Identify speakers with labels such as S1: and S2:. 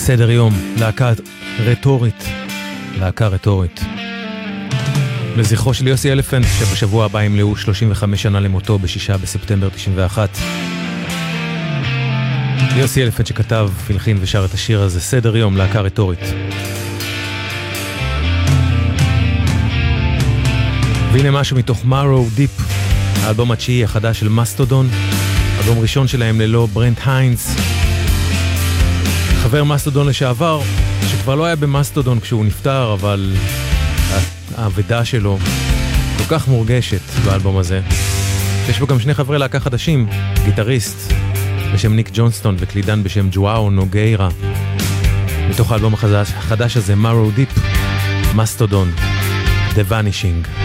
S1: סדר יום, להקה רטורית. לזכרו של יוסי אלפנט, שבשבוע הבא ימלאו 35 שנה למותו ב6 בספטמבר 91. יוסי אלפנט שכתב, פלחין ושר את השיר הזה, סדר יום, להקה רטורית. והנה משהו מתוך Marrow Deep, האלבום התשיעי החדש של מסטודון, אלבום ראשון שלהם ללא ברנט היינס, חבר מסטודון לשעבר, שכבר לא היה במסטודון כשהוא נפטר, אבל העבודה שלו כל כך מורגשת באלבום הזה. יש בו גם שני חברי להקה חדשים, גיטריסט בשם ניק ג'ונסטון וקלידן בשם ג'ואאו נוגיירה. מתוך האלבום החדש הזה, Marrow Deep, מסטודון, The Vanishing.